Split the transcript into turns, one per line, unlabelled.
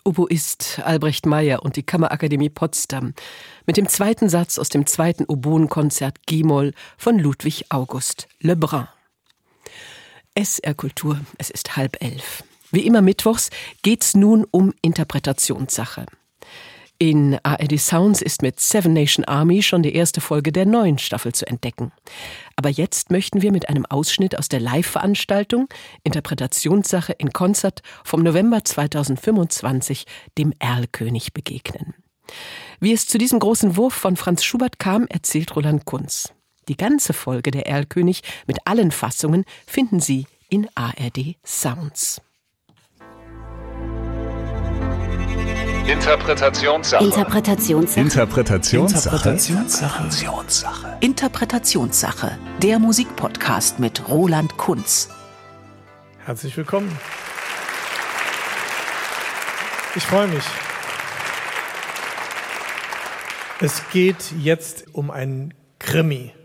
Oboist Albrecht Meyer und die Kammerakademie Potsdam mit dem zweiten Satz aus dem zweiten Oboenkonzert G-Moll von Ludwig August Lebrun. SR Kultur, es ist 10:30. Wie immer mittwochs geht's nun um Interpretationssache. In ARD Sounds ist mit Seven Nation Army schon die erste Folge der neuen Staffel zu entdecken. Aber jetzt möchten wir mit einem Ausschnitt aus der Live-Veranstaltung Interpretationssache in Konzert vom November 2025 dem Erlkönig begegnen. Wie es zu diesem großen Wurf von Franz Schubert kam, erzählt Roland Kunz. Die ganze Folge der Erlkönig mit allen Fassungen finden Sie in ARD Sounds.
Interpretationssache.
Interpretationssache. Der Musikpodcast mit Roland Kunz.
Herzlich willkommen. Ich freue mich. Es geht jetzt um einen Krimi.